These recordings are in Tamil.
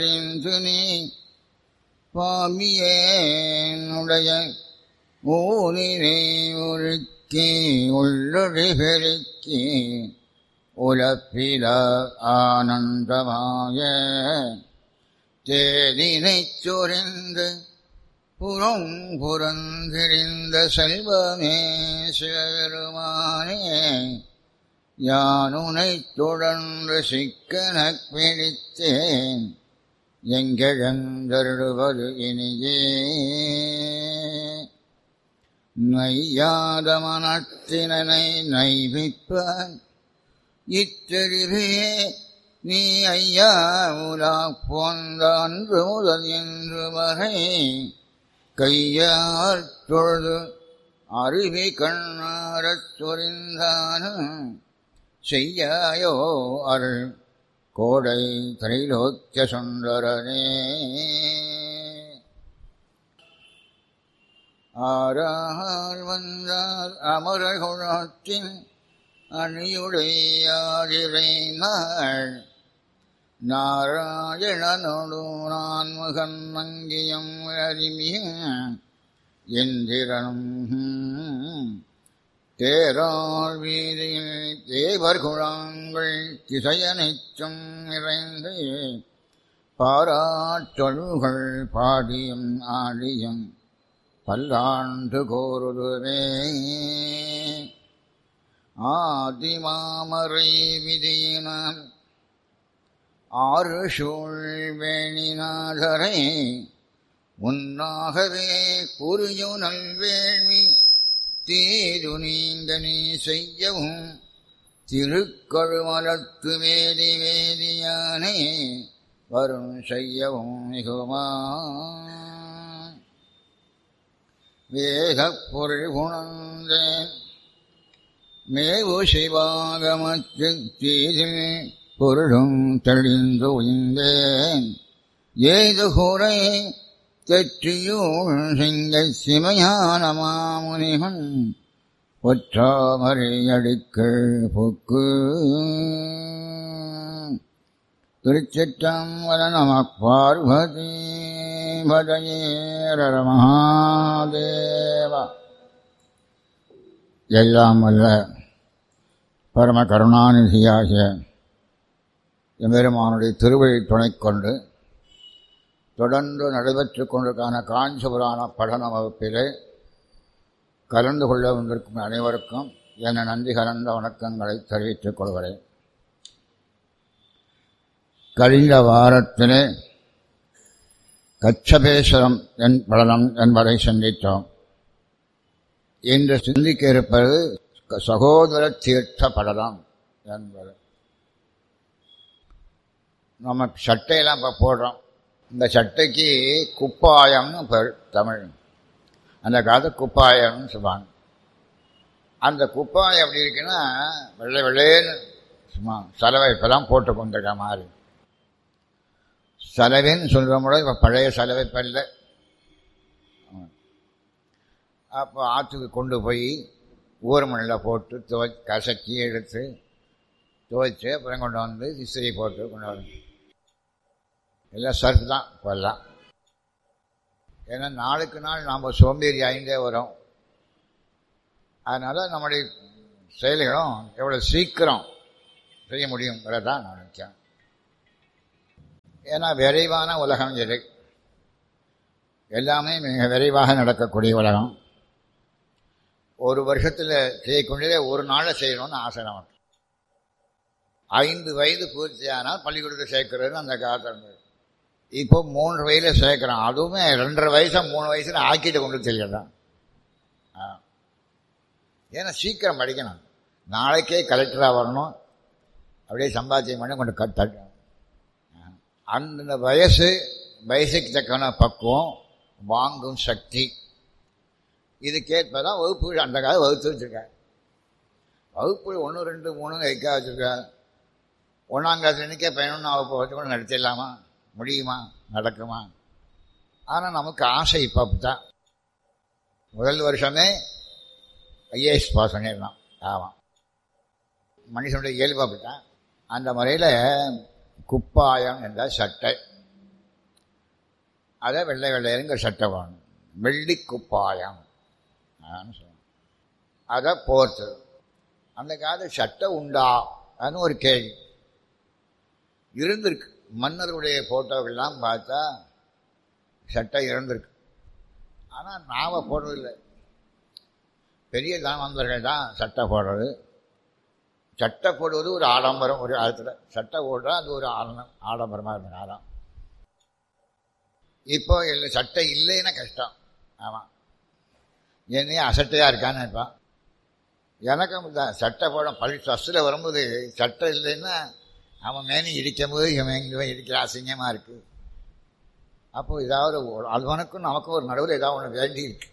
நீ பாமியேனுடைய ஊனினை உருக்கி உள்ளொழி பெருக்கி உலப்பில ஆனந்தமாய தேதினைச் சொரிந்து புறந்திரிந்த செல்வமே சிவபெருமானே யானுனைத் தொடர்ந்து சிக்கனப் பிடித்தேன் எங்கெழுந்தருளுவது இனியே நையாத மனத்தினை நைவிப்பான் இத்தெரிவே நீ ஐயா உலா போந்த அன்று முதல் என்று வரை கையார் தொழுது அருவி கண்ணாரச் சொரிந்தானும் செய்யாயோ அருள் கோடை திரைலோக்கிய சுந்தரனே. ஆரால் வந்தால் அமரகுணத்தின் அணியுடையாதிரை நாள் நாராயணனோடு நான் முகன் மங்கியம் அறிமிய எந்திரனும் தேராள் வீதியில் தேவர் குழாங்கள் திசையனைச்சும் நிறைந்து பாராட்டொழுகள் பாடியும் ஆடியும் பல்லாண்டு கோருதுவே ஆதிமாமரை விதியினான் ஆறு சூழ் வேணிநாதரை உன்னாகவே புரியு நல்வேள்வி தீரு நீங்க நீ செய்யவும் திருக்கழுமலத்து வேதி வேதியானே வரும் செய்யவும் மிகுமா வேதப் பொருள் குணந்தேன் மேவு சிவாகமத்து தீதில் பொருளும் தெளிந்து உய்ந்தேன் ஏது கூரை தெற்றியூழ் சிங்க சிமையான மாமுனிகன் ஒற்றாமரை அடிக்கள் புக்கு திருச்சிற்றம்பலம் நம பார்வதி பதயேர மகாதேவா. எல்லாம் வல்ல பரம கருணாநிதியாகிய எம்பெருமானுடைய திருவழி துணை கொண்டு தொடர்ந்து நடைபெற்று கொண்டிருக்கான காஞ்சிபுராண படன வகுப்பிலே கலந்து கொள்ள வந்திருக்கும் அனைவருக்கும் என நன்றி கலந்த வணக்கங்களை தெரிவித்துக் கொள்கிறேன். கழிந்த வாரத்திலே கச்சபேஸ்வரம் படனம் என்பதை சிந்தித்தோம். இன்று சிந்திக்க இருப்பது சகோதர தீர்த்த படலம் என்பது. நம்ம சட்டையெல்லாம் இப்போ போடுறோம். இந்த சட்டைக்கு குப்பாயம்னு பேர் தமிழ். அந்த காலத்து குப்பாயம்னு சொல்லுவாங்க. அந்த குப்பாயம் எப்படி இருக்குன்னா வெள்ளை வெள்ளைன்னு சும்மா சலவை இப்போலாம் போட்டு கொண்டிருக்க மாதிரி. சலவைன்னு சொல்கிற முறை இப்போ பழைய சலவை பல்ல. அப்போ ஆற்றுக்கு கொண்டு போய் ஊர் மண்ணில் போட்டு கசக்கி எடுத்து துவைச்சு அப்புறம் கொண்டு வந்து இஸ்திரி போட்டு கொண்டு வரணும். எல்லாம் சர்ஃப் தான் இப்போல்லாம். ஏன்னா நாளுக்கு நாள் நாம் சோம்பேறி ஆகிட்டே வரோம். அதனால் நம்முடைய செயல்களும் எவ்வளோ சீக்கிரம் செய்ய முடியுங்கிறதான் நான் நினைக்கிறேன். ஏன்னா விரைவான உலகம் இது. எல்லாமே மிக விரைவாக நடக்கக்கூடிய உலகம். ஒரு வருஷத்தில் செய்யக்கூடியதே ஒரு நாளில் செய்யணும்னு ஆசை நமக்கு. 5 வயது பூர்த்தியானால் பள்ளிக்கூடத்தை சேர்க்கிறதுன்னு அந்த காலத்தில் இருந்தது. இப்போ 3 வயதில் சேர்க்குறான். அதுவுமே 2.5 வயசா 3 வயசுல ஆக்கிட்டு கொண்டு தெரியலாம். ஏன்னா சீக்கிரம் படிக்கணும். நாளைக்கே கலெக்டராக வரணும், அப்படியே சம்பாத்தியம் பண்ணி கொண்டு தட்டணும். அந்த வயசுக்கு தக்கன பக்குவம், வாங்கும் சக்தி, இதுக்கேற்பதான் வகுப்புகள் அந்த காலம் வகுத்து வச்சுருக்கேன். வகுப்புகள் 1, 2, 3 வைக்க வச்சுருக்கேன். 1ஆம் கிளாஸ் இன்னைக்கே 11ஆம் வகுப்பு வச்சு கூட நடத்திடலாமா, முடியுமா, நடக்குமா? ஆனால் நமக்கு ஆசை இப்போ அப்படித்தான். முதல் வருஷமே ஐஏஎஸ் பாஸ் பண்ணிடலாம். ஆமாம், மனுஷனுடைய இயல்பு அப்படித்தான். அந்த முறையில் குப்பாயம் என்ற சட்டை அதை வெள்ளை வெள்ளையருங்க சட்டை வேணும். வெள்ளி குப்பாயம் சொல்லுவாங்க. அதை போர்த்து. அந்த காலத்து சட்டை உண்டா அதுன்னு ஒரு கேள்வி இருந்திருக்கு. மன்னருடைய போட்டோக்கெல்லாம் பார்த்தா சட்டை இருந்திருக்கு. ஆனால் நாம போடுறதில்லை. பெரிய தாமந்தர்கள் தான் சட்டை போடுறது. சட்டை போடுவது ஒரு ஆடம்பரம். ஒரு காலத்தில் சட்டை போடுறா அது ஒரு ஆடம்பரமாக இருந்த காலம். இப்போ இல்லை, சட்டை இல்லைன்னா கஷ்டம். ஆமாம், என்னையே அசட்டையாக இருக்கான்னு இருப்பான். எனக்கும் தான் சட்டை போட ஃபஸ்ட்டில் வரும்போது சட்டை இல்லைன்னா அவன் மேனி இடிக்கும் போது இவன் இடிக்கிற அசிங்கமாக இருக்குது. அப்போது ஏதாவது அவனுக்கும் நமக்கும் ஒரு நடுவில் ஏதாவது ஒன்று வேண்டி இருக்கு.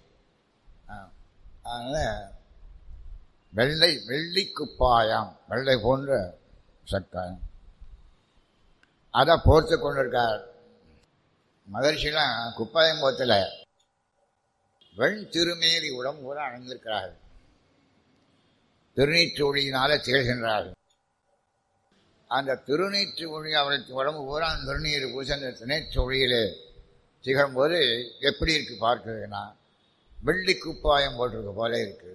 அதனால் வெள்ளி குப்பாயம், வெள்ளை போன்ற சக்காயம், அதை போர்த்து கொண்டிருக்கார். மகர்ஷிலாம் குப்பாயம் போத்தில் வெண் திருமேறி உடம்பு கூட அணிந்திருக்கிறார்கள். திருநீற்று ஒளியினால திகழ்கின்றார்கள். அந்த திருநீற்று ஒளி அவருக்கு உடம்பு பூரா அந்த திருநீர் பூசி அந்த திருநீற்று ஒளியிலே திகழும்போது எப்படி இருக்கு பார்க்குறதுன்னா வெள்ளி குப்பாயம் போட்டிருக்க போல இருக்கு.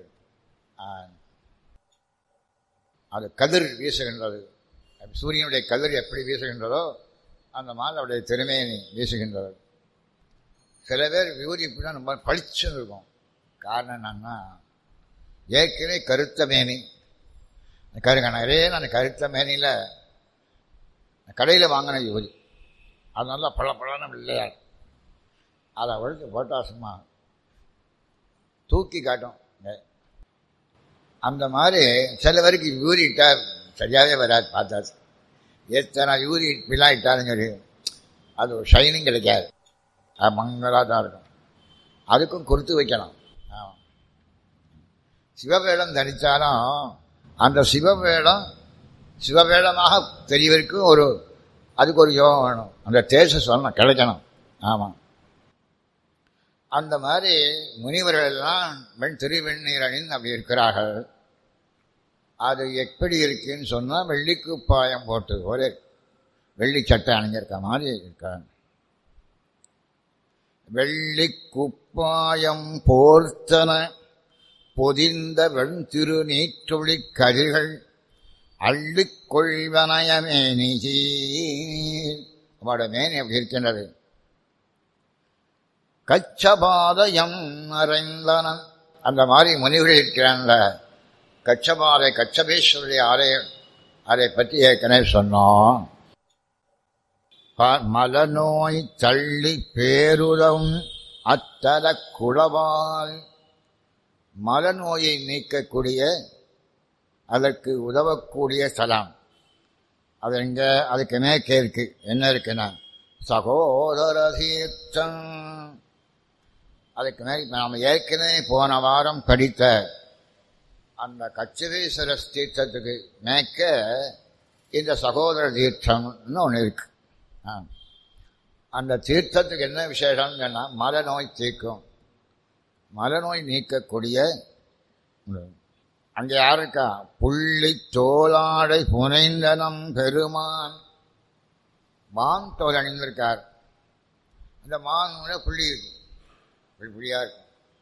அது கதிர் வீசுகின்றது. சூரியனுடைய கதிர் எப்படி வீசுகின்றதோ அந்த மாதிரி அவருடைய திறமையை வீசுகின்றது. சில பேர் வியூரி இப்படின்னா ரொம்ப பளிச்சுன்னு இருக்கும். காரணம் என்னன்னா ஏற்கனவே கருத்த மேனி நிறைய அந்த கருத்த மேனியில் கடையில் வாங்கின யூரி அது நல்லா பழன்னு இல்லையா அதை ஒழித்து போட்டால் சும்மா தூக்கி காட்டும். அந்த மாதிரி சில பேருக்கு யூரி இட்டால் சரியாகவே வராது. பார்த்தாச்சு எத்தனை யூரி விழா இட்டாலும் சரி அது ஒரு ஷைனிங் கிடைக்காது. அது மங்களாக தான் இருக்கும். அதுக்கும் கொடுத்து வைக்கணும். சிவவேடம் தரித்தாலும் அந்த சிவவேடமாக தெரியவருக்கும் அதுக்கு ஒரு யோகம் வேணும். அந்த தேச சொல்லணும் கிடைக்கணும். ஆமாம், அந்த மாதிரி முனிவர்கள் எல்லாம் திருவெண்ணீர் அணிந்து அப்படி இருக்கிறார்கள். அது எப்படி இருக்குன்னு சொன்னால் வெள்ளிக்குப்பாயம் போட்டு ஒரே வெள்ளி சட்டை அணிஞ்சிருக்க மாதிரி இருக்காங்க. வெள்ளி குப்பாயம் போர்த்தன பொதிந்த வெண் திருநீற்றொளி கதிர்கள் அள்ளிக் கொள்வனயமேனி. அவட மேனி அப்படி இருக்கின்றது. கச்சபாதயம் அறைந்தனன் அந்த மாதிரி முனிவர்கள் இருக்கிறான்ல. கச்சபாதை கச்சபேஸ்வருடைய ஆலயம் அதை பற்றி ஏற்கனவே சொன்னோம். மலநோய் தள்ளி பேருதம் அத்தல குளவால் மலநோயை நீக்கக்கூடிய அதற்கு உதவக்கூடிய ஸ்தலம். அது எங்கே? அதுக்கு மேற்கே இருக்கு. என்ன இருக்குன்னா சகோதர தீர்த்தம். அதுக்கு மேல் நாம் ஏற்கனவே போன வாரம் படித்த அந்த கச்சதீஸ்வர தீர்த்தத்துக்கு மேற்க இந்த சகோதர தீர்த்தம்னு ஒன்று இருக்கு. அந்த தீர்த்தத்துக்கு என்ன விசேஷம்னு சொன்னால் மலநோய் தீர்க்கும், மலநோய் நீக்கக்கூடிய. அங்கே யார் இருக்கா? புள்ளி தோளாடை புனைந்தனம் பெருமான் மான் தோல் அணிந்திருக்கார். அந்த மான் புள்ளி இருக்கு, புள்ளியா இருக்கு.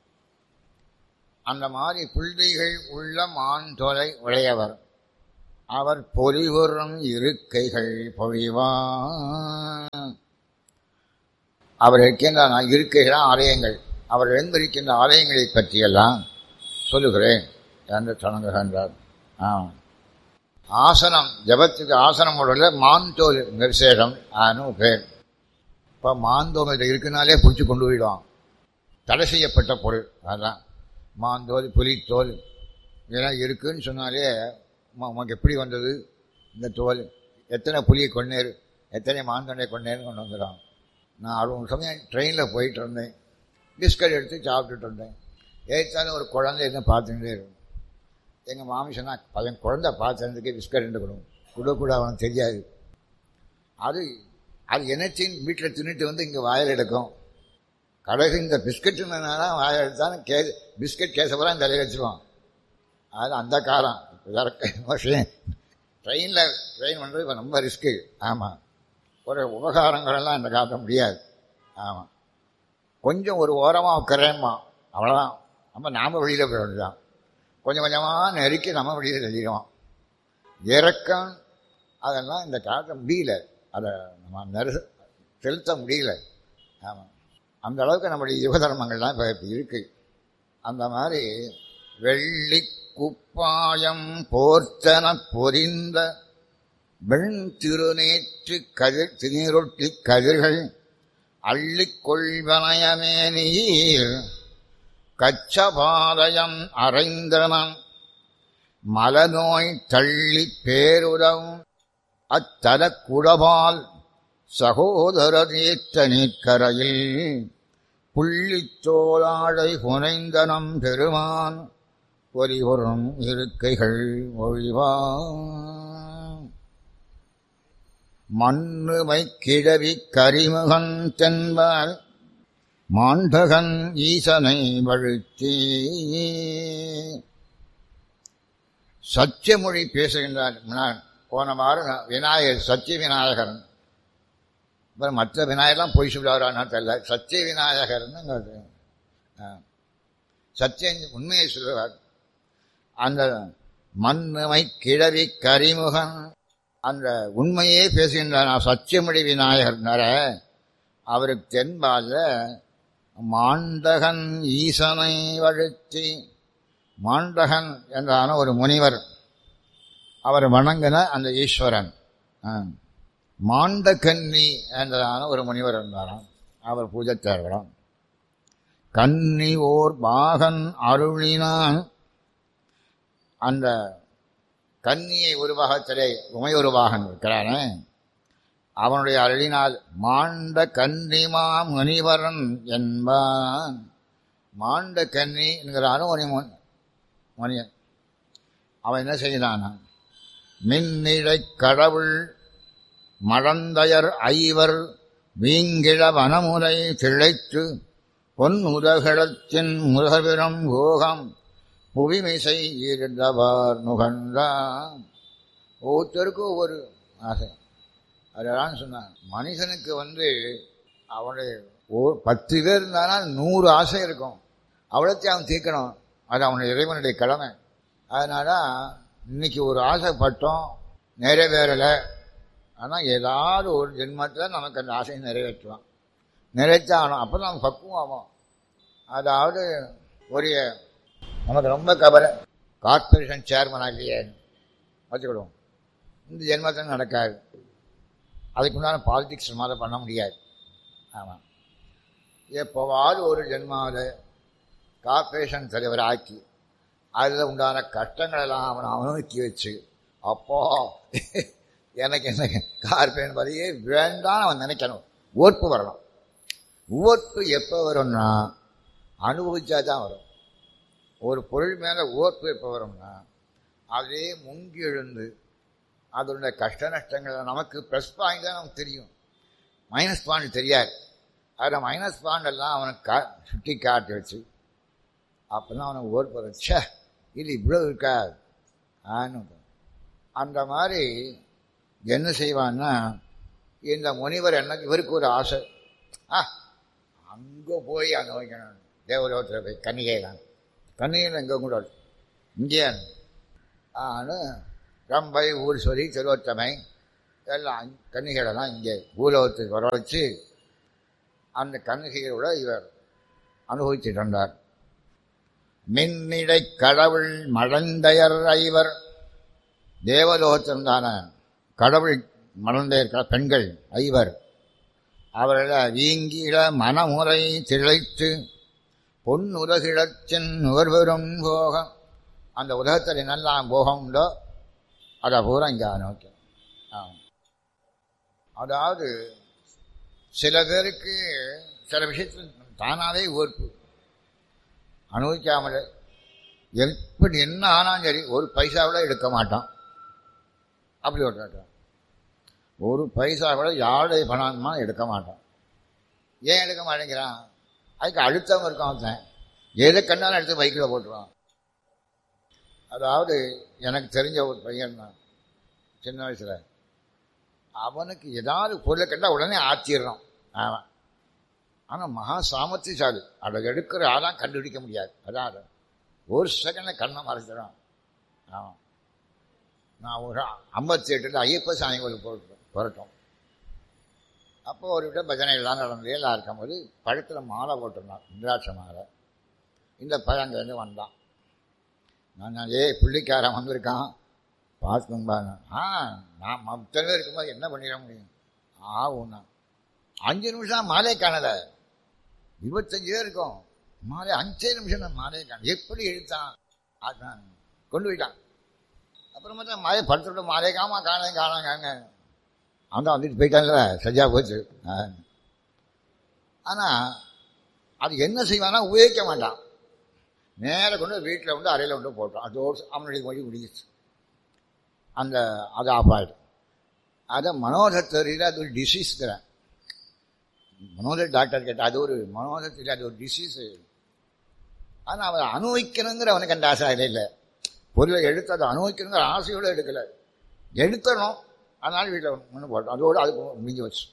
அந்த மாதிரி புள்ளிகள் உள்ள மான் தோலை உடையவர். அவர் பொலிவுறும் இருக்கைகள் பொழிவான். அவர் இருக்கின்ற இருக்கைகள் ஆலயங்கள், அவர் எழுந்திருக்கின்ற ஆலயங்களை பற்றியெல்லாம் சொல்லுகிறேன் என்று தொடங்குகின்றார். ஆசனம், ஜபத்துக்கு ஆசனம் உடல மாந்தோல் விசேஷம் ஆனு பேர். இப்போ மாந்தோல் இருக்குனாலே பிடிச்சி கொண்டு போயிடுவான். தடை செய்யப்பட்ட பொருள் அதுதான் மாந்தோல், புலித்தோல் இதெல்லாம் இருக்குன்னு சொன்னாலே உனக்கு எப்படி வந்தது இந்த தோல், எத்தனை புலியை கொண்டேரு, எத்தனை மாந்தோனை கொண்டேன்னு கொண்டு வந்துடுறான். நான் 60 சமயம் ட்ரெயினில் போயிட்டு இருந்தேன். பிஸ்கட் எடுத்து சாப்பிட்டுட்டு இருந்தேன். ஏற்றாலும் ஒரு குழந்தை என்ன பார்த்துட்டே இருக்கும். எங்கள் மாமி சொன்னால் பையன் குழந்தை பார்த்துறதுக்கே பிஸ்கட் ரெண்டு கொடுக்கூட அவனுக்கு தெரியாது. அது என்னச்சின்னு வீட்டில் தின்னுட்டு வந்து இங்கே வாயில் எடுக்கும். கடைசி இந்த பிஸ்கட்டுனால வாயில் எடுத்தாலும் பிஸ்கட் கேசப்பெல்லாம் இந்த தலையை வச்சுருவான். அது அந்த காலம். ட்ரெயின் பண்ணுறது இப்போ ரொம்ப ரிஸ்க்கு. ஆமாம், ஒரு உபகாரங்களெல்லாம் இந்த காட்ட முடியாது. ஆமாம், கொஞ்சம் ஒரு ஓரமாக உட்கறேம்மா, அவ்வளோதான். நாம் வெளியில் போய் வேண்டியதான். கொஞ்சம் கொஞ்சமாக நெருக்கி நம்ம வெளியில் தெரியும். இறக்கம் அதெல்லாம் இந்த காலத்தில் முடியல, அதை நம்ம செலுத்த முடியல. ஆமாம், அந்த அளவுக்கு நம்முடைய யுக தர்மங்கள்லாம் இப்போ இருக்குது. அந்த மாதிரி வெள்ளி குப்பாயம் போர்த்தன பொதிந்த வெண் திருநேற்று கதிர் திருநீரொட்டி கதிர்கள் அள்ளிக் கொள்வனயமே நீர் கச்சபாதயம் அறைந்தனம் மலநோய் தள்ளி பேருதவும் அத்தல குடபால் சகோதர தீர்த்த நீர்க்கரையில் புள்ளித்தோளாடை புனைந்தனம் பெருமான் பொறிபொருளும் இருக்கைகள் ஒழிவான் மண்ணுமை கிழவி கரிமுகன் தென்பால் மாண்டகன் ஈசனை வழுத்தி. சத்தியமொழி பேசுகின்றார். போன வாரம் விநாயகர் சத்திய விநாயகர், மற்ற விநாயகர்லாம் பொய் சொல்லுவாரான்னு தெரியல. சத்திய விநாயகர்னு சத்தியம் உண்மையை சொல்லுவார். அந்த மண்ணுமை கிழவி கரிமுகன் அந்த உண்மையே பேசுகின்றார். சத்தியமொழி விநாயகர்னார அவருக்கு தென்பால மாண்டகன் ஈசனை வழுத்தி. மாண்டகன் என்றான ஒரு முனிவர், அவர் வணங்கின அந்த ஈஸ்வரன். மாண்டகன்னி என்றதான ஒரு முனிவர் இருந்தாராம், அவர் பூஜை தேர்கிறான். கன்னி ஓர் பாகன் அருளினான். அந்த கன்னியை உருவாகத்திலே உமையொரு பாகன் இருக்கிறானே, அவனுடைய அருளினால் மாண்ட கன்னிமா முனிவரன் என்பான். மாண்ட கன்னி என்கிறான ஒரு முனியன். அவன் என்ன செய்கிறான்? மின்னிழை கடவுள் மழந்தையர் ஐவர் வீங்கிழ வனமுறை திளைத்து பொன்முதகளத்தின் முகவிரம் போகம் புவிமிசை இருந்தவர் நுகர்ந்தான். ஒவ்வொருத்தருக்கும் ஒவ்வொரு ஆசை. அதெல்லாம் சொன்னான். மனுஷனுக்கு அவனுடைய 10 பேர் இருந்தானா 100 ஆசை இருக்கும். அவ்வளோத்தையும் அவன் தீர்க்கணும். அது அவனுடைய இறைவனுடைய கடமை. அதனால இன்னைக்கு ஒரு ஆசைப்பட்டோம், நிறைவேறலை. ஆனால் ஏதாவது ஒரு ஜென்மத்தில் நமக்கு அந்த ஆசையை நிறைவேற்றுவான், நிறைவேற்றாகணும். அப்போ நம்ம பக்குவம் ஆகும். அதாவது ஒரு நமக்கு ரொம்ப கவலை, கார்பரேஷன் சேர்மன் ஆகிய வச்சுக்கிடுவோம், இந்த ஜென்மத்தில் நடக்காது. அதுக்குண்டான பாலிடிக்ஸ் மாதிரி பண்ண முடியாது. ஆமாம், எப்போவாவது ஒரு ஜென்மாவில் கார்பரேஷன் தலைவர் ஆக்கி அதில் உண்டான கஷ்டங்களெல்லாம் அவனை அனுபவிக்க வச்சு, அப்போ எனக்கு என்ன கார்பரேஷன் பதவியே வேண்டான்னு அவன் நினைக்கணும். ஓர்ப்பு வரணும். ஓர்ப்பு எப்போ வரும்னா அனுபவிச்சா தான் வரும். ஒரு பொருள் மேலே ஓர்ப்பு எப்போ வரும்னா அதே முங்கி எழுந்து அதனுடைய கஷ்ட நஷ்டங்கள் நமக்கு ப்ளஸ் பாயிண்ட் தான் நமக்கு தெரியும், மைனஸ் பாயிண்ட் தெரியாது. அதில் மைனஸ் பாயிண்ட் எல்லாம் அவனுக்கு சுட்டி காட்டி வச்சு அப்போ தான் அவனுக்கு ஓர்ப்பு வச்ச இது இவ்வளோ இருக்காது. அந்த மாதிரி என்ன செய்வான்னா, இந்த முனிவர் என்ன, இவருக்கு ஒரு ஆசை, அங்கே போய் அங்கே வைக்கணும், தேவலோகத்தில் போய் கன்னிகைலாம். கன்னிகையில் எங்கே கூட இங்கே ரம்பை ஊர் சொல்லி திருவத்தமை எல்லாம் கன்னிகைகளெல்லாம் இங்கே பூலோகத்துக்கு வர வச்சு அந்த கன்னிகையோட இவர் அனுபவிச்சுட்டு இருந்தார். மின்னிடை கடவுள் மழந்தையர் ஐவர், தேவலோகத்திற்கான கடவுள் மழந்தையர் பெண்கள் ஐவர், அவர்கள் வீங்கிட மனமுறை திளைத்து பொன் உலகிடத்தின் நுகர்வரும் போகம். அந்த உலகத்தில் நல்லா போகம் உண்டோ அதை பூரா இங்கே நோக்கி. அதாவது சில பேருக்கு சில விஷயத்தில் தானாகவே ஓர்ப்பு, அனுபவிக்காமலே எப்படி என்ன ஆனாலும் சரி ஒரு பைசா கூட எடுக்க மாட்டான். அப்படி ஒரு பைசா கூட யாருடைய பணமா எடுக்க மாட்டான். ஏன் எடுக்க மாட்டேங்கிறான்? அதுக்கு அழுத்தம் இருக்கும். அவன் எதை கண்டாலும் எடுத்து பைக்கில் போட்டுருவான். அதாவது எனக்கு தெரிஞ்ச ஒரு பையன் தான், சின்ன வயசில் அவனுக்கு ஏதாவது பொருளை கண்டால் உடனே ஆத்திடுறான். ஆமாம், ஆனால் மகா சாமர்த்தியசாலி. அதை எடுக்கிற ஆளாம் கண்டுபிடிக்க முடியாது. அதான் அது ஒரு செகண்டில் கண்ணை மறைச்சிடும். ஆமாம், நான் ஒரு 58 ஐயப்ப சாமி கோயில் புரட்டும். அப்போ ஒரு விட பஜனை எல்லாம் நடந்து எல்லாம் இருக்கும்போது பழத்தில் மாலை போட்டிருந்தான், இந்திராட்ச மாலை. இந்த பழங்கேருந்து வந்தான். நான் புள்ளிக்காரன் வந்திருக்கான் பார்த்துக்கும்பாங்க. நான் மொத்தமே இருக்கும்போது என்ன பண்ணிட முடியும்? ஆகும்னா 5 நிமிஷம் மாலை காணலை. 25 பேர் இருக்கும், மாலை 5 நிமிஷம் தான் மாலையை காண. எப்படி எடுத்தான்? அதான் கொண்டு போயிட்டான். அப்புறமா தான் மாலை படுத்துட்டு மாலை காணாங்க அங்கே வந்துட்டு போயிட்டாங்க. சரியா போச்சு. ஆனால் அது என்ன செய்வானா, உபயோகிக்க மாட்டான். நேராக கொண்டு வீட்டில் வந்து அறையில் கொண்டு போட்டான். அதோடு அவனுடைய மொழி முடிஞ்சிச்சு. அது ஆஃப் ஆகிடும். அதை மனோதத்தறியில் அது ஒரு டிசீஸ்ங்கிறேன். மனோத டாக்டர் கேட்டால் அது ஒரு மனோதத்தில் அது ஒரு டிசீஸு. ஆனால் அவன் அனுபவிக்கணுங்கிற அவனுக்கு அந்த ஆசை இல்லை. பொருளை எடுத்து அதை அனுபவிக்கணுங்கிற ஆசையோடு எடுக்கலை. எடுத்தணும், அதனால வீட்டில் ஒன்று போட்டோம். அதோடு அது முடிஞ்சு வச்சு.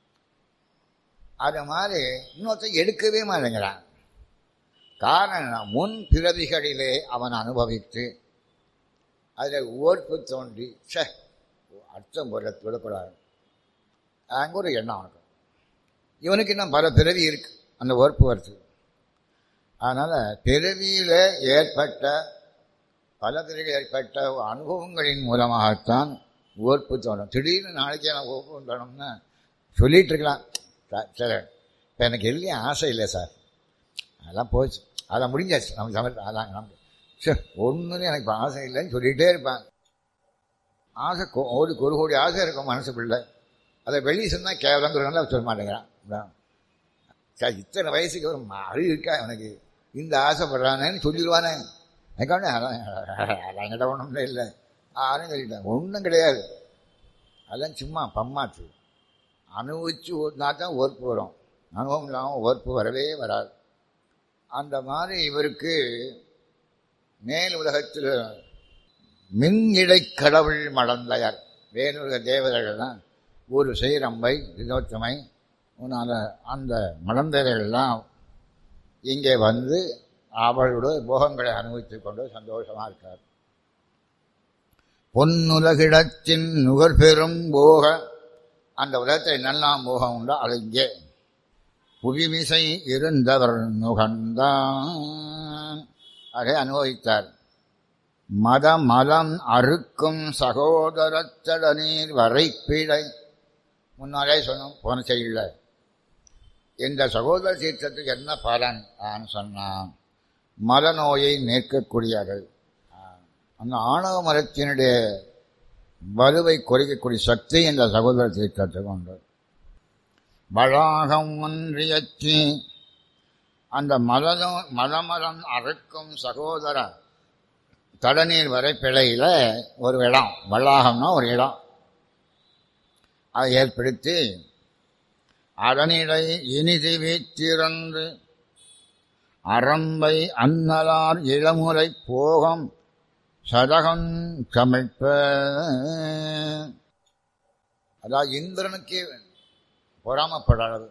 அது மாதிரி இன்னொருத்தர் எடுக்கவே மாட்டேங்கிறான். காரணம், முன் பிறவிகளிலே அவன் அனுபவித்து அதில் ஓர்ப்பு தோன்றி அர்த்தம் போல விடக்கூடாது அங்கே ஒரு எண்ணம் அவனுக்கு. இவனுக்கு இன்னும் பல பிறவி இருக்கு அந்த ஓர்ப்பு வருது. அதனால் பிறவியில் ஏற்பட்ட பல பிறகு ஏற்பட்ட அனுபவங்களின் மூலமாகத்தான் ஓர்ப்பு தோணும். திடீர்னு நாளைக்கே நான் ஓர்ப்பு தோணும்னா சொல்லிகிட்டு இருக்கலாம். சரி, இப்போ எனக்கு எல்லையே ஆசை இல்லை சார், அதெல்லாம் போச்சு, அதெல்லாம் முடிஞ்சாச்சு, நம்ம சமையல் அதான் நம்ம சரி ஒன்றும் எனக்கு இப்போ ஆசை இல்லைன்னு சொல்லிகிட்டே இருப்பாங்க. ஆசை ஒரு கோடி ஆசை இருக்கும் மனசுக்குள்ள. அதை வெளியே சொன்னால் கேவலங்கிறனால சொல்ல மாட்டேங்கிறான். சார் இத்தனை வயசுக்கு ஒரு அறிவு இருக்கா எனக்கு, இந்த ஆசைப்படுறானேன்னு சொல்லிடுவானே. எனக்கான அதெல்லாம் கிட்ட ஒன்றும் இல்லை ஆரும் சொல்லிட்டேன். ஒன்றும் கிடையாது, அதெல்லாம் சும்மா பம்மாச்சு. அனுபவிச்சு ஓட்டினா தான் ஓர்ப்பு வரும். அனுபவம் இல்லாமல் ஓர்ப்பு வரவே வராது. அந்த மாதிரி இவருக்கு மேல் உலகத்தில் மின் இடை கடவுள் மடந்தையர் வேணுலக தேவதைகள் தான் ஒரு செய்ரம்பை வினோத்தமை அந்த மடந்தையர்கள்லாம் இங்கே வந்து அவளுடைய போகங்களை அனுபவித்துக் கொண்டு சந்தோஷமாக இருக்கார். பொன்னுலகிடத்தின் நுகர்பெறும் போக, அந்த உலகத்தை என்னெல்லாம் போகம் உண்டோ அது இங்கே புவிமிசை இருந்தவர் நுகர்ந்தான், அதை அனுபவித்தார். மதமலம் அறுக்கும் சகோதரத்தட நீர் வரைப்பிழை. முன்னாலே சொன்னோம் போன செய்யல. இந்த சகோதர சீற்றத்துக்கு என்ன பலன் சொன்னான்? மலநோயை நீக்கக்கூடியது. அந்த ஆணவ மரத்தினுடைய வலுவை குறைக்கக்கூடிய சக்தி இந்த சகோதர தீர்த்தத்துக்கு உண்டு. வளாகம் ஒன்றியற்றி அந்த மலமலம் அறுக்கும் சகோதர தடநீர் வரைப்பிழையில் ஒரு இடம், வளாகம்னா ஒரு இடம், அதை ஏற்படுத்தி அதனிடை இனிதி வீத்திறந்து அரம்பை அன்னலார் இளமுறை போகம் சதகம் சமைப்ப. அதாவது இந்திரனுக்கே பொறாமப்படாது.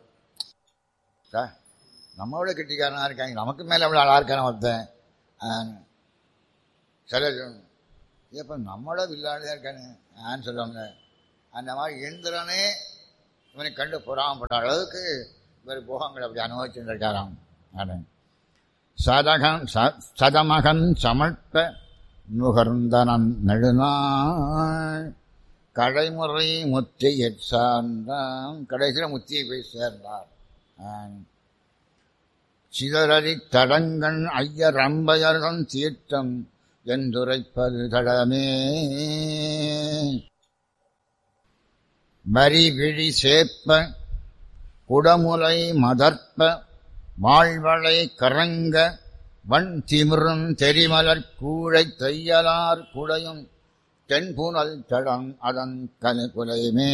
நம்மளோட கெட்டிக்காரனாக இருக்காங்க, நமக்கு மேலே எவ்வளோ அழகா இருக்கான ஒருத்தன். சில எப்போ நம்மளோட வில்லாடிதான் இருக்கானு சொல்லுவாங்க. அந்த மாதிரி இந்திரனே இவனை கண்டு பொறாமப்பட்ட அளவுக்கு இவர் போகங்கள் அப்படி அனுபவிச்சுட்டு இருக்காராம். சதமகன் சமழ்த்த நுகர்ந்தனன் நெடுநாள் கடைமுறை முத்தியை சார்ந்தான். கடைசியில் முத்தியை போய் சேர்ந்தார். சிதறி தடங்கண் ஐயர் அம்பையர்தன் தீர்த்தம் என்றுரைப்பது தடமே. மரி விழி சேப்ப குடமுலை மதர்ப்ப வாழ்வளை கரங்க வன் திமிரும் தெரிமலர் கூழை தையலார் குடையும் தென்புனல் தடம் அதன் கனுகுலைமே.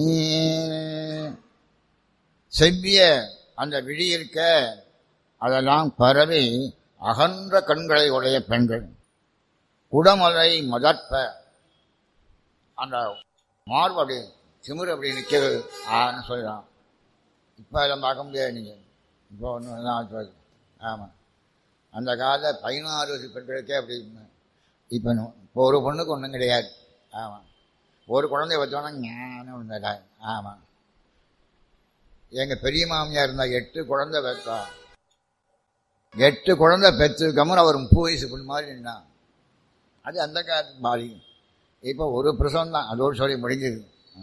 செவ்விய அந்த விழி இருக்க அதெல்லாம் பரவி அகன்ற கண்களை உடைய பெண்கள். குடமலை மதற்ப அந்த மார்பு அப்படி திமிர் அப்படி நிற்கிறது சொல்லலாம். இப்போ அதெல்லாம் பார்க்க முடியாது. நீங்கள் இப்போ ஒன்று ஆமாம். அந்த காலத்தில் 16 வயசு பெண்களுக்கே அப்படி. இப்போ இப்போ ஒரு பொண்ணுக்கு ஒன்றும் கிடையாது. ஆமாம். ஒரு குழந்தைய வச்சோன்னா ஞானம் இருந்தா. ஆமாம். எங்கள் பெரிய மாமியார் இருந்தால் 8 குழந்தை பெற்றா. 8 குழந்தை பெற்றுக்கமுன்னு அவர் 30 வயசு பொண்ணு மாதிரி நின்னான். அது அந்த காலத்து மாறி. இப்போ ஒரு பிரசவம் தான், அதோடு சொல்லி முடிஞ்சது.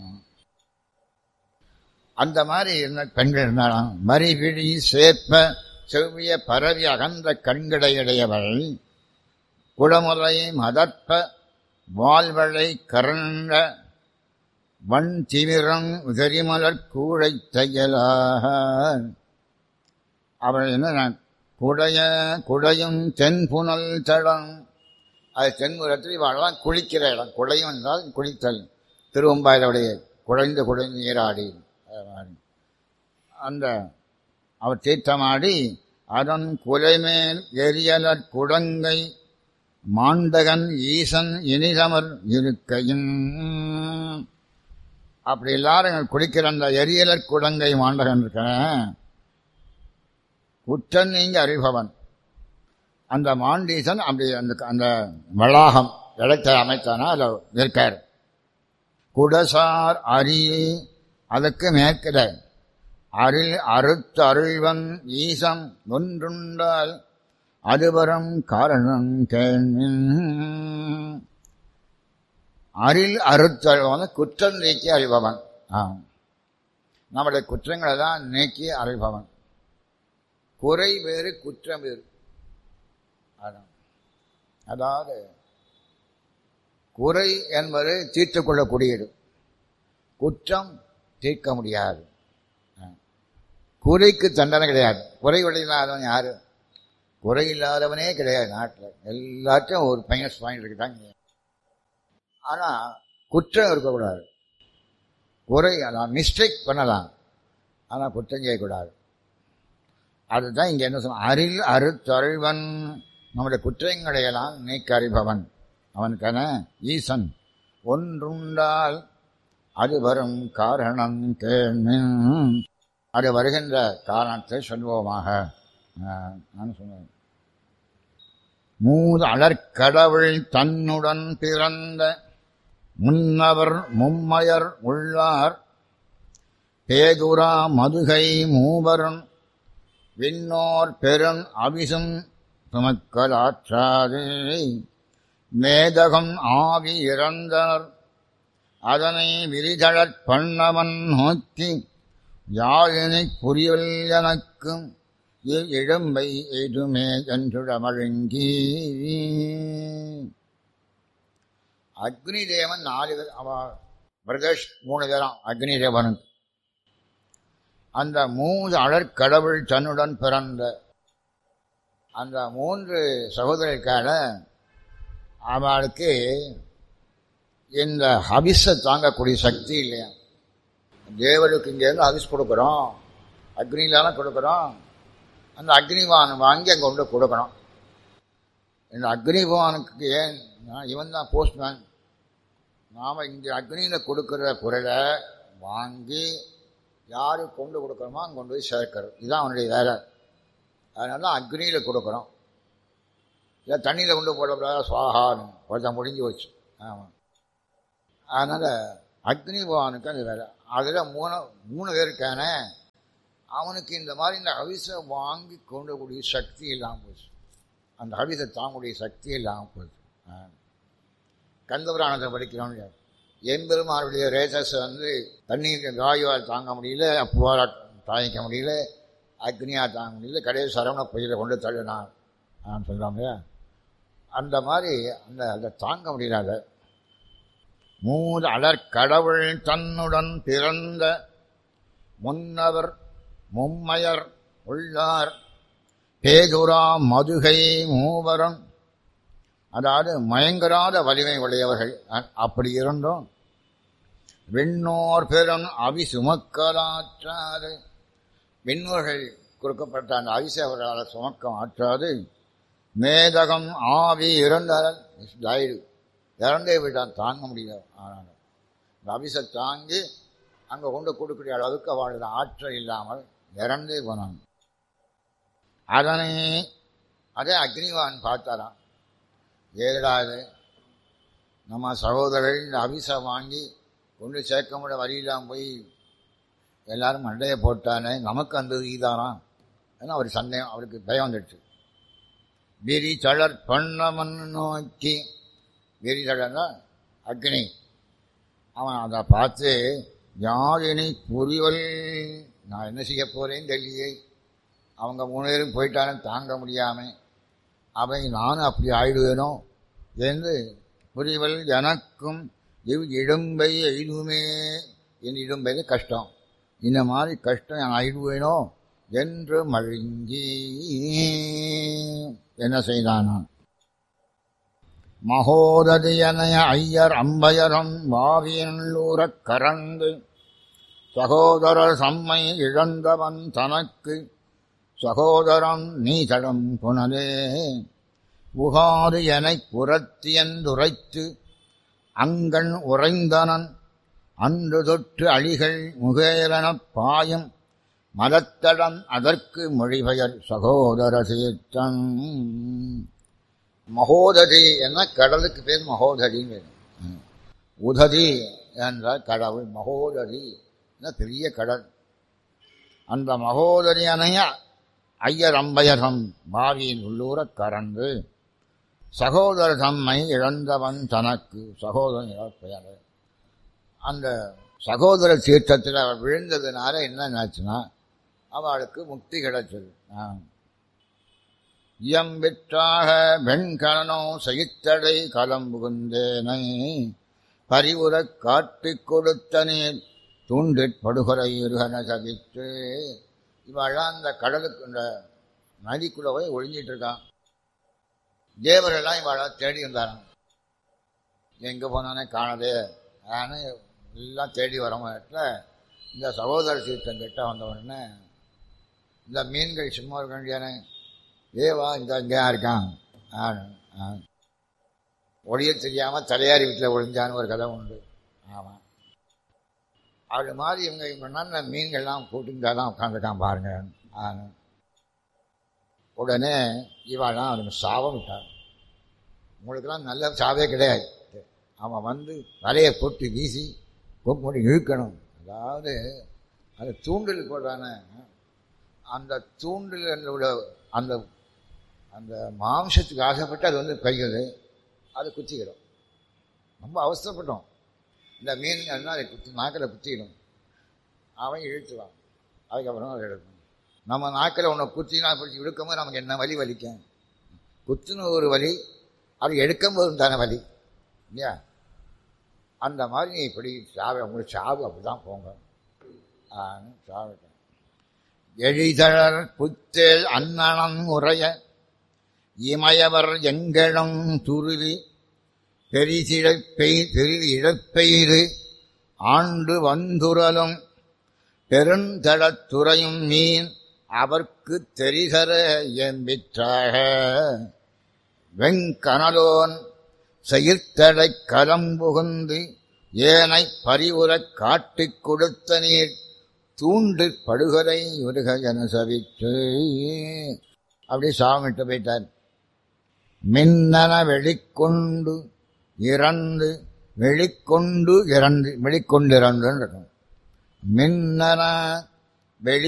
அந்த மாதிரி இருந்த பெண்கள் இருந்தாலும் மறிவிழி சேப்ப செவ்விய பரவி அகன்ற கண்கடையுடையவள் குடமுறை மதற்ப வாழ்வளை கரண்ட வன் திமிரம் உதரிமலர் கூழை தையலாக. அவள் என்ன குடையும் தென்புனல் தடம். அது தென்முறத்தில் இவெல்லாம் குளிக்கிற இடம். குடையும் என்றால் குளித்தல். திருவம்பாயிலுடைய குடைந்து நீராடி அந்த அவர் தீர்த்தமாடி அதன் குலைமேல் எரியலற் குடங்கை மாண்டகன் ஈசன் இனிதமர் இருக்கையின். அப்படி எல்லாரும் குளிக்கிற அந்த எரியலற் குடங்கை மாண்டகன் இருக்க குற்றன் நீங்க அறிபவன். அந்த மாண்டீசன் அப்படி அந்த வளாகம் இடத்தை அமைத்தானா அதில் இருக்கார். குடசார் அரி அதுக்கு மேற்கிட அருள் அறுத்து அருள்வன் ஈசம் ஒன்றுண்டால் அதுவரம் காரணம் கேள்வின். அருள் அறுத்தல்வன் குற்றம் நீக்கி அறிபவன். நம்முடைய குற்றங்களை தான் நீக்கி அறிபவன். குறை வேறு குற்றம் வேறு. அதாவது குறை என்பது தீர்த்து கொள்ளக்கூடியது, குற்றம் தீர்க்க முடியாது. குறைக்கு தண்டனை கிடையாது. குறை இல்லாதவன் யாரு? குறை இல்லாதவனே கிடையாது நாட்டில். எல்லாத்தையும் ஒரு மைனஸ் பாயிண்ட் இருக்குதாங்க. ஆனால் குற்றம் இருக்கக்கூடாது. குறை அதான் மிஸ்டேக் பண்ணலாம், ஆனால் குற்றம் செய்யக்கூடாது. அதுதான் இங்கே என்ன சொன்ன, அருள் அறுத்தருள்வன் நம்முடைய குற்றங்களையெல்லாம் நீக்க அறிபவன் அவனுக்கான ஈசன் ஒன்றுண்டால் அது வரும் காரணம் கேள்வின். அது வருகின்ற காரணத்தை சொல்வோமாக. நான் சொன்னேன், மூது அலர்கடவுள் தன்னுடன் பிறந்த முன்னவர் மும்மையர் உள்ளார் பேதுரா மதுகை மூவரும் விண்ணோர் பெரும் அவிசும் சுமக்கலாற்றாதே மேதகம் ஆவி இறந்தனர் அதனை விரிதழற் பண்ணவன் நோக்கி யாழினை புரியல் எனக்கும் இழம்பை எதுமே என்றுடமழுங்கி. அக்னி தேவன் 4 பேர். அவ பிரதேஷ் 3 பேராம் அக்னி தேவனுக்கு. அந்த 3 அழற்கடவுள் தன்னுடன் பிறந்த அந்த 3 சகோதரருக்கான அவளுக்கு இந்த ஹவிஸை தாங்கக்கூடிய சக்தி இல்லையா. தேவருக்கு இங்கேருந்து ஹவிஸ் கொடுக்குறோம், அக்னியிலான கொடுக்குறோம். அந்த அக்னிவான் வாங்கி அங்கே கொண்டு கொடுக்கணும். இந்த அக்னிவானுக்கு ஏன் இவன் தான் போஸ்ட்மேன். நாம் இங்கே அக்னியில் கொடுக்குற பொருளை வாங்கி யாருக்கு கொண்டு கொடுக்குறோமோ அங்கே கொண்டு போய் சேர்க்கிறது. இதுதான் அவனுடைய வேலை. அதனால தான் அக்னியில் கொடுக்குறோம். இல்லை தண்ணியில் கொண்டு போடக்கூடாது, சுவாகான்னு ஒருத்தன் முடிஞ்சு வச்சு. ஆமாம். அதனால் அக்னிவானுக்கு அந்த வேலை. அதில் 3 பேருக்கான அவனுக்கு இந்த மாதிரி இந்த ஹவிஸை வாங்கி கொண்டக்கூடிய சக்தி இல்லாமல் போச்சு. அந்த ஹவிஸை தாங்கக்கூடிய சக்தி இல்லாமல் போச்சு. கந்தபுராணத்தை படிக்கிறோம். எம்பெருமானுடைய ரேசஸ் தண்ணீர் வாயுவால் தாங்க முடியல, அப்புவால் தாங்கிக்க முடியல, அக்னியாக தாங்க முடியல, கடைசி சரவண பயிரை கொண்டு தள்ளினான் நான் சொல்கிறோம் இல்லையா. அந்த மாதிரி அதை தாங்க முடியல. 3 அலர்கடவுள் தன்னுடன் பிறந்த முன்னவர் மும்மையர் உள்ளார் பேதுரா மதுகை மூவரும். அதாவது மயங்கராத வலிமை உடையவர்கள். அப்படி இருந்தும் விண்ணோர் பெரும் அவி சுமக்கலாற்றாது. விண்ணோர்கள் கொடுக்கப்பட்ட அந்த அவிசை அவர்களால் சுமக்க ஆற்றாது. மேதகம் ஆவி இறந்தால் இறந்தே விட்டான், தாங்க முடியாது. ஆனால் இந்த அவிசை தாங்கி அங்கே கொண்டு கொடுக்கக்கூடிய அளவுக்கு அவளது ஆற்றல் இல்லாமல் இறந்தே போனான். அதே அக்னிவான் பார்த்தாராம். ஏடாது நம்ம சகோதரர்கள் அபிஷம் வாங்கி கொண்டு சேர்க்க முடிய வழியெல்லாம் போய் எல்லாரும் மண்டையை போட்டானே, நமக்கு அந்த ஈதானா ஏன்னா அவர் சந்தேகம், அவருக்கு பயம் வந்துடுச்சு. விரி சழற் பண்ணமன் நோக்கி, விரி சழன்னா அக்னி, அவன் அதை பார்த்து யாழினி புரிவல், நான் என்ன செய்ய போறேன்னு தெரியலையே, அவங்க 3 பேரும் போயிட்டாலும் தாங்க முடியாமல் அவன் நானும் அப்படி ஆயிடுவேனோ என்று புரிவல் எனக்கும் இடும்பை எய்துமே, என் இடும்பை கஷ்டம், இந்த மாதிரி கஷ்டம் நான் ஆயிடுவேனோ என்று மழுங்கி என்ன செய்தானான். மகோததியனைய ஐயர் அம்பயரம் வாவியல்லூரக் கரந்து சகோதரர் சம்மை இழந்தவன் தனக்கு சகோதரன் நீதடம் புனலே உகாது எனக் புறத்தியந்துரைத்து அங்கண் உறைந்தனன் அன்று தொற்று அழிகள் முகேலனப் பாயும் மதத்தடம் அதற்கு மொழிபெயர் சகோதர சீர்த்தன். மகோததி என்ன கடலுக்கு பேர் மகோததின்னு. உததி என்ற கடவுள் மகோததி என்ன பெரிய கடல். அந்த மகோதரி அணைய ஐயர் அம்பயரம் பாவியின் உள்ளூரக் கறந்து சகோதர தம்மை இழந்தவன் தனக்கு சகோதரன் இழப்பெயர். அந்த சகோதர தீர்த்தத்தில் அவள் விழுந்ததுனால என்ன ஆச்சுன்னா அவளுக்கு முக்தி கிடைச்சது. இயம்பிற்றாக வெண்கணனோ சகித்தடை கலம்புகுந்தேனை பரிவுறக் காட்டிக் கொடுத்த நீர் தூண்டிற்படுகொலை இருகன சகித்து. இவெல்லாம் அந்த கடலுக்கு இந்த நதிக்குள்ள போய் ஒழிஞ்சிட்டு இருக்கான். தேவரெல்லாம் இவளை தேடி வந்தாரான். எங்கே போனானே காணதே ஆனால் எல்லாம் தேடி வரமாட்டில் இந்த சகோதர தீர்த்தம் கிட்ட வந்தவொடனே இந்த மீன்கள் சும்மா இருக்க வேண்டியானே, ஏவா இந்த இங்கேயா இருக்கான் ஒழிய தெரியாமல் தலையாரி வீட்டில் ஒழிஞ்சான்னு ஒரு கதை உண்டு. ஆமாம், அது மாதிரி இவங்க நல்ல மீன்கள்லாம் கூட்டிகிட்டு தான் உட்காந்துருக்கான் பாருங்க. உடனே இவாள்லாம் அவனுக்கு சாபம் விட்டான். உங்களுக்கெல்லாம் நல்ல சாவே கிடையாது, அவன் வந்து வலையை போட்டு வீசி கொண்டு இழுக்கணும். அதாவது அது தூண்டில் போடுறான அந்த தூண்டிலோட அந்த அந்த மாம்சத்துக்கு ஆசைப்பட்டு அது வந்து கைகள் அது குத்திக்கிடும். ரொம்ப அவசரப்பட்டோம். இந்த மீன்கள்னா அதை குத்தி நாக்கில் குத்திக்கிடும். அவன் இழுத்துவான். அதுக்கப்புறம் அதை எடுக்கணும். நம்ம நாக்கில் ஒன்று குத்தினா பிடிச்சி இழுக்கும்போது நமக்கு என்ன வலி வலிக்கும்? குத்துன ஒரு வலி, அது எடுக்கும்போது தானே வலி இல்லையா? அந்த மாதிரி நீ இப்படி சாவு, உங்களுக்கு சாவு அப்படி தான் போங்க. சாவிட்டேன். எழிதழர் புத்தேல் அன்னணம் உரைய இமயவர் எங்களும் துருவி பெரிது இழப்பெய்து ஆண்டு வந்துரலும் பெருந்தளத்துறையும் மீன் அவர்க்கு தெரிசர எம்பிற்றாக வெங்கனலோன் செயிர்த்தடைக் கலம்புகுந்து ஏனை பரிவுறக் காட்டிக் கொடுத்த நீர் தூண்டு படுகொலை உருக என சவித்து. அப்படி சாமிட்டு போயிட்டார். மின்னன வெளிக்கொண்டு இறந்து வெளிக்கொண்டு இறந்து வெளிக்கொண்டு இறந்துன்னு இருக்கும். மின்னன வெளி